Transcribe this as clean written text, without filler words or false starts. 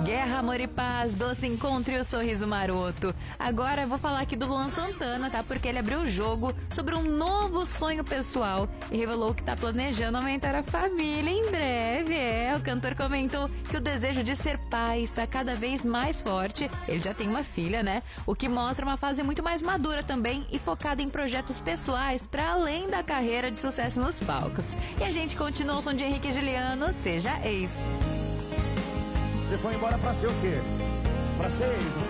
Guerra, Amor e Paz, Doce Encontro e o Sorriso Maroto. Agora eu vou falar aqui do Luan Santana, tá? Porque ele abriu o jogo sobre um novo sonho pessoal e revelou que tá planejando aumentar a família em breve. O cantor comentou que o desejo de ser pai está cada vez mais forte. Ele já tem uma filha, né? O que mostra uma fase muito mais madura também e focada em projetos pessoais para além da carreira de sucesso nos palcos. E a gente continua o som de Henrique e Juliano, Seja Ex. Você foi embora pra ser o quê? Pra ser ex, não